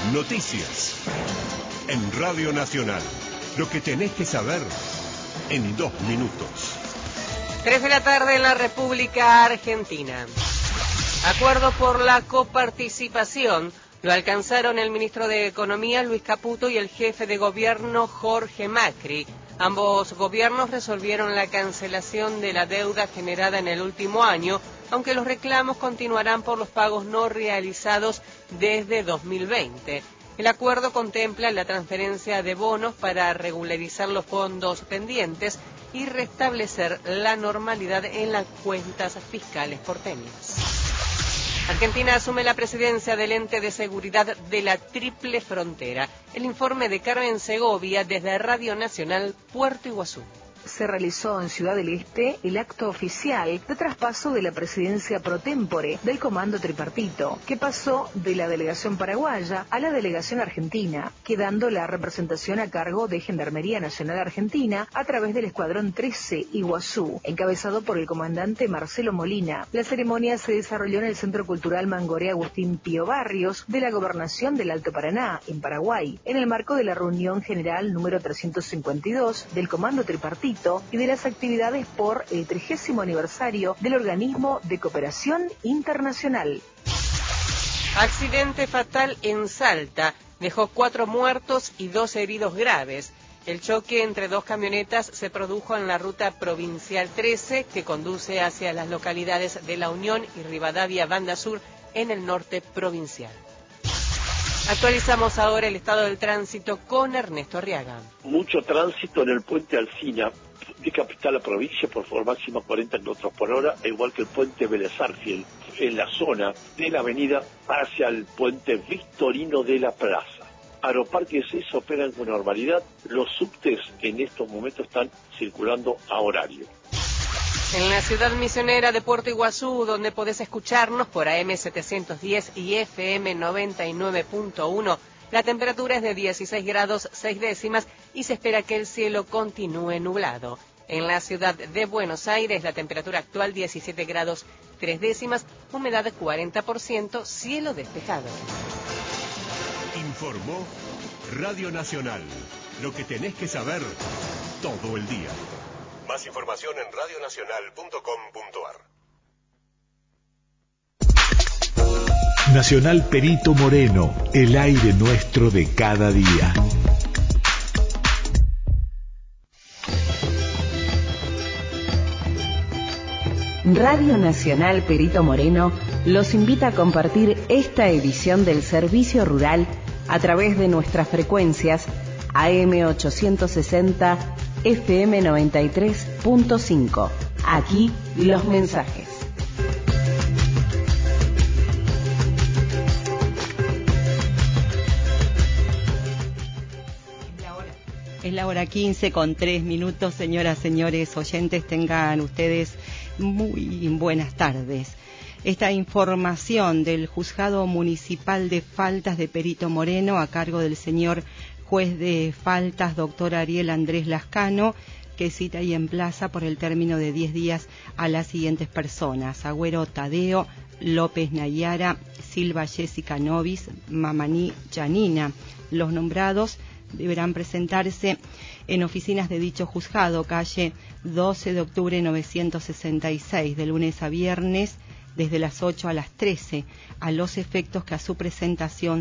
Noticias. En Radio Nacional. Lo que tenés que saber en 2 minutos. 3 de la tarde en la República Argentina. Acuerdo por la coparticipación lo alcanzaron el ministro de Economía, Luis Caputo, y el jefe de gobierno, Jorge Macri. Ambos gobiernos resolvieron la cancelación de la deuda generada en el último año, aunque los reclamos continuarán por los pagos no realizados desde 2020. El acuerdo contempla la transferencia de bonos para regularizar los fondos pendientes y restablecer la normalidad en las cuentas fiscales porteñas. Argentina asume la presidencia del ente de seguridad de la Triple Frontera. El informe de Carmen Segovia desde Radio Nacional, Puerto Iguazú. Se realizó en Ciudad del Este el acto oficial de traspaso de la presidencia pro tempore del Comando Tripartito, que pasó de la delegación paraguaya a la delegación argentina, quedando la representación a cargo de Gendarmería Nacional Argentina a través del Escuadrón 13 Iguazú, encabezado por el comandante Marcelo Molina. La ceremonia se desarrolló en el Centro Cultural Mangoré Agustín Pío Barrios de la Gobernación del Alto Paraná, en Paraguay, en el marco de la reunión general número 352 del Comando Tripartito y de las actividades por el 30º aniversario del Organismo de Cooperación Internacional. Accidente fatal en Salta. Dejó 4 muertos y 2 heridos graves. El choque entre 2 camionetas se produjo en la ruta provincial 13 que conduce hacia las localidades de La Unión y Rivadavia Banda Sur en el norte provincial. Actualizamos ahora el estado del tránsito con Ernesto Arriaga. Mucho tránsito en el puente Alsina, de capital a provincia, por favor, máxima 40 km por hora, igual que el puente Vélez Sarsfield, en la zona de la avenida hacia el puente Victorino de la Plaza. Aeroparque C se operan con normalidad, los subtes en estos momentos están circulando a horario. En la ciudad misionera de Puerto Iguazú, donde podés escucharnos por AM 710 y FM 99.1, la temperatura es de 16 grados 6 décimas y se espera que el cielo continúe nublado. En la ciudad de Buenos Aires, la temperatura actual 17 grados 3 décimas, humedad 40%, cielo despejado. Informó Radio Nacional. Lo que tenés que saber todo el día. Más información en radionacional.com.ar. Nacional Perito Moreno, el aire nuestro de cada día. Radio Nacional Perito Moreno los invita a compartir esta edición del Servicio Rural a través de nuestras frecuencias AM 860, FM 93.5. Aquí los mensajes. Es la hora 15 con 3 minutos, señoras, señores oyentes, tengan ustedes muy buenas tardes. Esta información del Juzgado Municipal de Faltas de Perito Moreno a cargo del señor juez de faltas, doctor Ariel Andrés Lascano, que cita y emplaza por el término de 10 días a las siguientes personas: Agüero Tadeo, López Nayara, Silva Jessica Novis, Mamaní Janina. Los nombrados deberán presentarse en oficinas de dicho juzgado, calle 12 de octubre 966, de lunes a viernes, desde las 8 a las 13, a los efectos que a su presentación